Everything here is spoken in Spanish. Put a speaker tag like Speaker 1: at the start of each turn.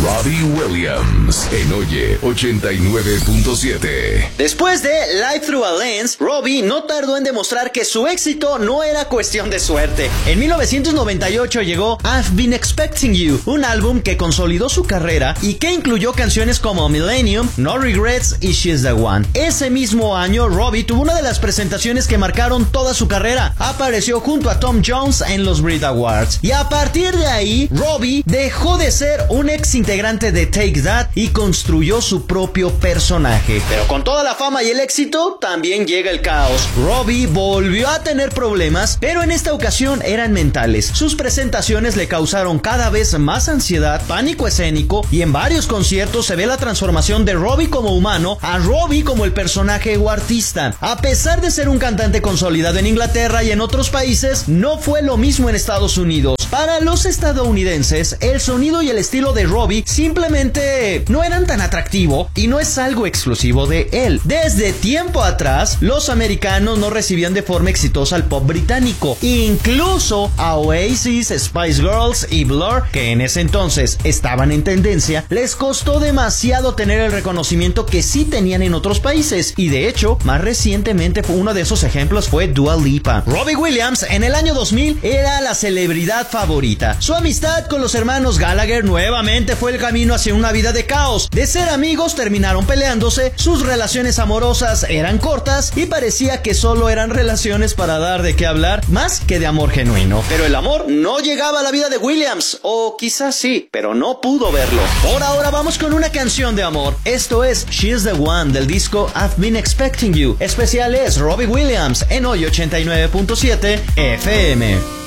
Speaker 1: Robbie Williams en Oye 89.7.
Speaker 2: Después de Life Through a Lens, Robbie no tardó en demostrar que su éxito no era cuestión de suerte. En 1998 llegó I've Been Expecting You, un álbum que consolidó su carrera y que incluyó canciones como Millennium, No Regrets y She's the One. Ese mismo año, Robbie tuvo una de las presentaciones que marcaron toda su carrera. Apareció junto a Tom Jones en los Brit Awards. Y a partir de ahí, Robbie dejó de ser un ex integrante de Take That y construyó su propio personaje. Pero con toda la fama y el éxito, también llega el caos. Robbie volvió a tener problemas, pero en esta ocasión eran mentales. Sus presentaciones le causaron cada vez más ansiedad, pánico escénico, y en varios conciertos se ve la transformación de Robbie como humano a Robbie como el personaje o artista. A pesar de ser un cantante consolidado en Inglaterra y en otros países, no fue lo mismo en Estados Unidos. Para los estadounidenses, el sonido y el estilo de Robbie simplemente no eran tan atractivo y no es algo exclusivo de él. Desde tiempo atrás, los americanos no recibían de forma exitosa al pop británico. Incluso a Oasis, Spice Girls y Blur, que en ese entonces estaban en tendencia, les costó demasiado tener el reconocimiento que sí tenían en otros países. Y de hecho, más recientemente uno de esos ejemplos fue Dua Lipa. Robbie Williams en el año 2000 era la celebridad favorita. Su amistad con los hermanos Gallagher nuevamente fue el camino hacia una vida de caos. De ser amigos terminaron peleándose, sus relaciones amorosas eran cortas y parecía que solo eran relaciones para dar de qué hablar más que de amor genuino. Pero el amor no llegaba a la vida de Williams, o quizás sí, pero no pudo verlo. Por ahora vamos con una canción de amor. Esto es She's the One del disco I've Been Expecting You. Especial es Robbie Williams en Hoy 89.7 FM.